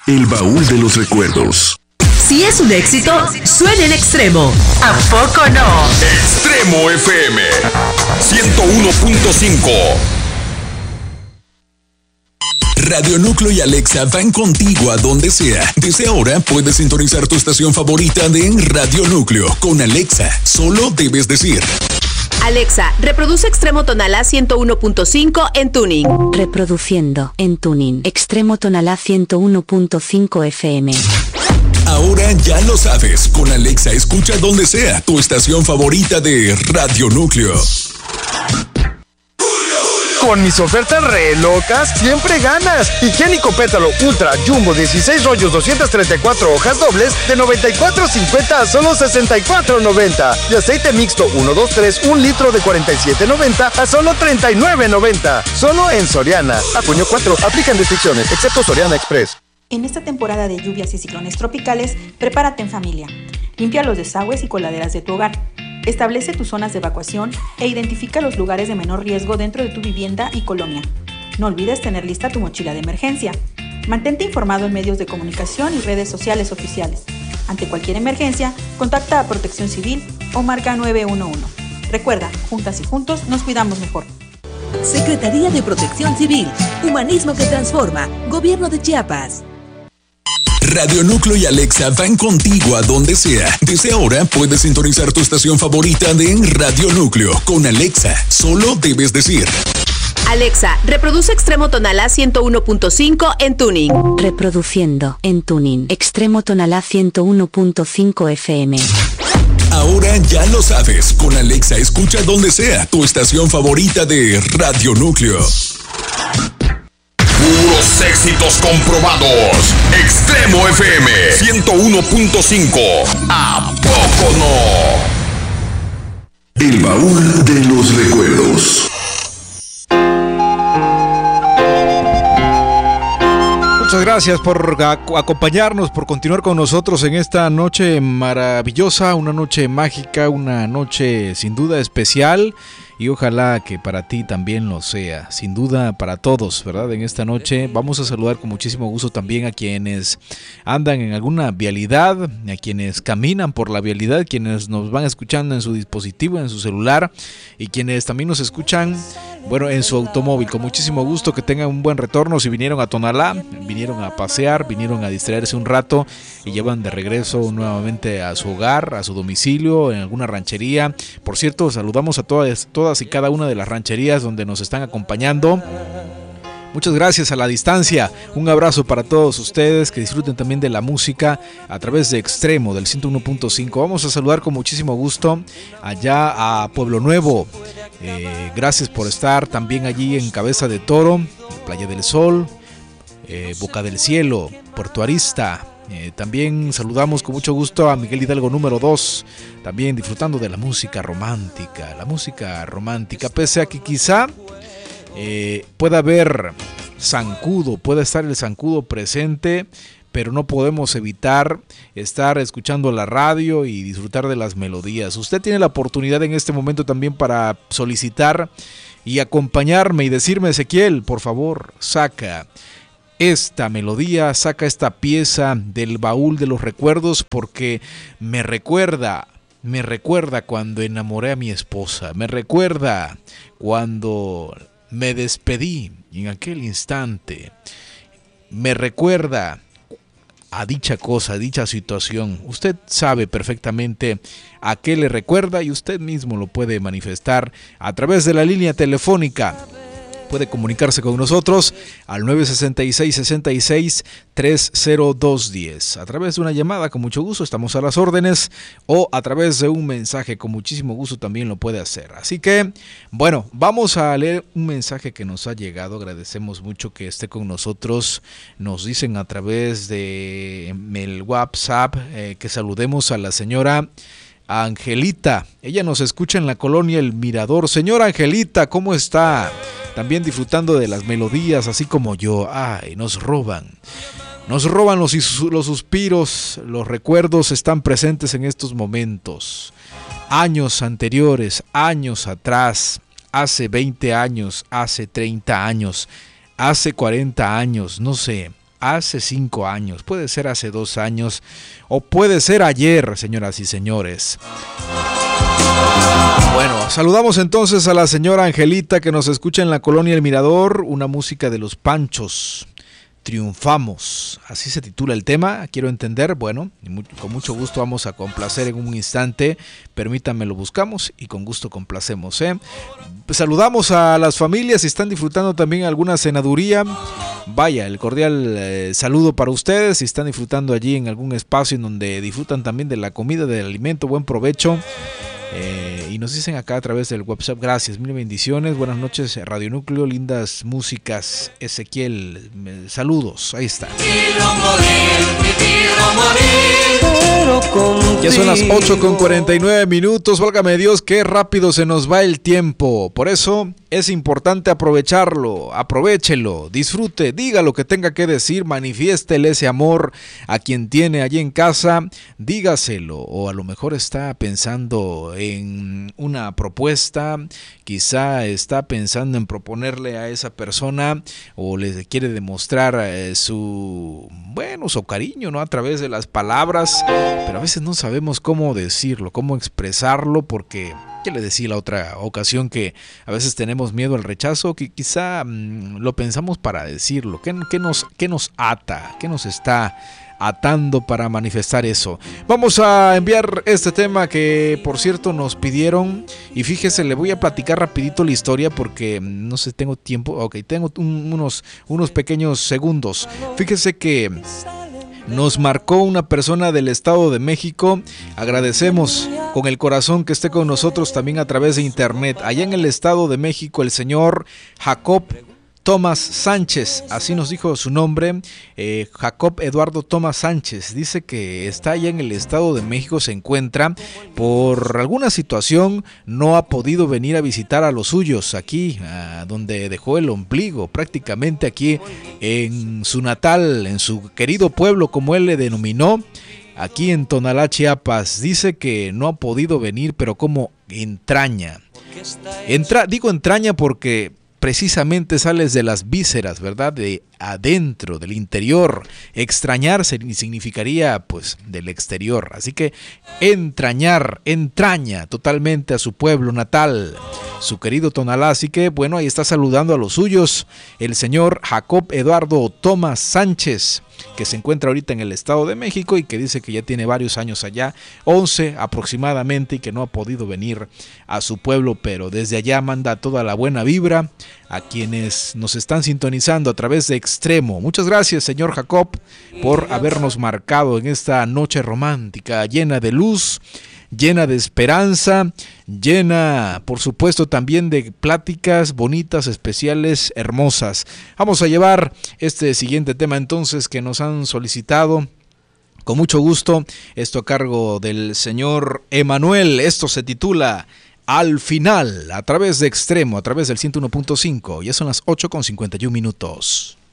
El baúl de los recuerdos. Si es un éxito, suena en Extremo. ¿A poco no? Extremo FM 101.5. Radio Núcleo y Alexa van contigo a donde sea. Desde ahora puedes sintonizar tu estación favorita de Radio Núcleo. Con Alexa, solo debes decir: Alexa, reproduce Extremo Tonalá 101.5 en Tuning. Reproduciendo en Tuning. Extremo Tonalá 101.5 FM. Ahora ya lo sabes. Con Alexa escucha donde sea tu estación favorita de Radio Núcleo. Con mis ofertas re locas, siempre ganas. Higiénico Pétalo Ultra Jumbo 16 rollos 234 hojas dobles de $94.50 a solo $64.90. Y aceite mixto 123 1 litro de $47.90 a solo $39.90. Solo en Soriana. A junio 4, aplican restricciones, excepto Soriana Express. En esta temporada de lluvias y ciclones tropicales, prepárate en familia. Limpia los desagües y coladeras de tu hogar. Establece tus zonas de evacuación e identifica los lugares de menor riesgo dentro de tu vivienda y colonia. No olvides tener lista tu mochila de emergencia. Mantente informado en medios de comunicación y redes sociales oficiales. Ante cualquier emergencia, contacta a Protección Civil o marca 911. Recuerda, juntas y juntos nos cuidamos mejor. Secretaría de Protección Civil. Humanismo que transforma. Gobierno de Chiapas. Radio Núcleo y Alexa van contigo a donde sea. Desde ahora puedes sintonizar tu estación favorita de Radio Núcleo. Con Alexa, solo debes decir: Alexa, reproduce Extremo Tonalá 101.5 en Tuning. Reproduciendo en Tuning. Extremo Tonalá 101.5 FM. Ahora ya lo sabes. Con Alexa escucha donde sea tu estación favorita de Radio Núcleo. Puros éxitos comprobados. Extremo FM 101.5. ¿A poco no? El baúl de los recuerdos. Muchas gracias por acompañarnos, por continuar con nosotros en esta noche maravillosa, una noche mágica, una noche sin duda especial. Y ojalá que para ti también lo sea, sin duda para todos, ¿verdad? En esta noche vamos a saludar con muchísimo gusto también a quienes andan en alguna vialidad, a quienes caminan por la vialidad, quienes nos van escuchando en su dispositivo, en su celular, y quienes también nos escuchan, bueno, en su automóvil. Con muchísimo gusto, que tengan un buen retorno. Si vinieron a Tonalá, vinieron a pasear, vinieron a distraerse un rato y llevan de regreso nuevamente a su hogar, a su domicilio, en alguna ranchería. Por cierto, saludamos a todas y cada una de las rancherías donde nos están acompañando. Muchas gracias a la distancia. Un abrazo para todos ustedes, que disfruten también de la música a través de Extremo del 101.5. Vamos a saludar con muchísimo gusto allá a Pueblo Nuevo. Gracias por estar también allí en Cabeza de Toro, Playa del Sol, Boca del Cielo, Puerto Arista. También saludamos con mucho gusto a Miguel Hidalgo número 2, también disfrutando de la música romántica, pese a que quizá pueda haber zancudo, pueda estar el zancudo presente, pero no podemos evitar estar escuchando la radio y disfrutar de las melodías. Usted tiene la oportunidad en este momento también para solicitar y acompañarme y decirme: Ezequiel, por favor, saca esta melodía, saca esta pieza del baúl de los recuerdos, porque me recuerda cuando enamoré a mi esposa, me recuerda cuando me despedí en aquel instante, me recuerda a dicha cosa, a dicha situación. Usted sabe perfectamente a qué le recuerda y usted mismo lo puede manifestar a través de la línea telefónica. Puede comunicarse con nosotros al 966-66-30210. A través de una llamada, con mucho gusto, estamos a las órdenes, o a través de un mensaje, con muchísimo gusto también lo puede hacer. Así que, bueno, vamos a leer un mensaje que nos ha llegado. Agradecemos mucho que esté con nosotros. Nos dicen a través de el WhatsApp que saludemos a la señora Angelita. Ella nos escucha en la colonia El Mirador. Señora Angelita, ¿cómo está? También disfrutando de las melodías, así como yo. Ay, nos roban los suspiros, los recuerdos están presentes en estos momentos. Años anteriores, años atrás, hace 20 años, hace 30 años, hace 40 años, no sé. hace 5 años, puede ser hace 2 años o puede ser ayer, señoras y señores. Bueno, saludamos entonces a la señora Angelita que nos escucha en la colonia El Mirador, una música de los Panchos. Triunfamos, así se titula el tema, quiero entender. Bueno, con mucho gusto vamos a complacer en un instante, permítanme, lo buscamos y con gusto complacemos. Saludamos a las familias, si están disfrutando también alguna cenaduría, vaya, el cordial saludo para ustedes, si están disfrutando allí en algún espacio en donde disfrutan también de la comida, del alimento, buen provecho. Y nos dicen acá a través del WhatsApp, gracias, mil bendiciones, buenas noches Radio Núcleo, lindas músicas, Ezequiel, saludos, ahí está. Ya son las 8:49, válgame Dios, qué rápido se nos va el tiempo, por eso es importante aprovecharlo, aprovechelo, disfrute, diga lo que tenga que decir, manifiéstele ese amor a quien tiene allí en casa, dígaselo, o a lo mejor está pensando en una propuesta, quizá está pensando en proponerle a esa persona o le quiere demostrar su cariño, ¿no? A través de las palabras, pero a veces no sabemos cómo decirlo, cómo expresarlo, porque ya le decía la otra ocasión que a veces tenemos miedo al rechazo, que quizá lo pensamos para decirlo. ¿Qué nos ata? ¿Qué nos está atando para manifestar eso? Vamos a enviar este tema que por cierto nos pidieron, y fíjese, le voy a platicar rapidito la historia porque no sé, tengo tiempo, ok, tengo unos pequeños segundos. Fíjese que nos marcó una persona del Estado de México. Agradecemos con el corazón que esté con nosotros también a través de internet. Allá en el Estado de México, el señor Jacob Tomás Sánchez, así nos dijo su nombre, Jacob Eduardo Tomás Sánchez, dice que está allá en el Estado de México, se encuentra, por alguna situación no ha podido venir a visitar a los suyos aquí, donde dejó el ombligo, prácticamente aquí en su natal, en su querido pueblo, como él le denominó, aquí en Tonalá, Chiapas. Dice que no ha podido venir, pero como entraña. Digo entraña porque precisamente sales de las vísceras, ¿verdad? De adentro, del interior. Extrañar significaría, pues, del exterior. Así que entraña totalmente a su pueblo natal, su querido Tonalá. Así que, bueno, ahí está saludando a los suyos el señor Jacob Eduardo Tomás Sánchez, que se encuentra ahorita en el Estado de México y que dice que ya tiene varios años allá, 11 aproximadamente, y que no ha podido venir a su pueblo, pero desde allá manda toda la buena vibra a quienes nos están sintonizando a través de Extremo. Muchas gracias, señor Jacob, por habernos marcado en esta noche romántica, llena de luz, llena de esperanza, llena, por supuesto, también de pláticas bonitas, especiales, hermosas. Vamos a llevar este siguiente tema entonces que nos han solicitado. Con mucho gusto, esto a cargo del señor Emanuel. Esto se titula Al Final, a través de Extremo, a través del 101.5. Ya son las 8:51.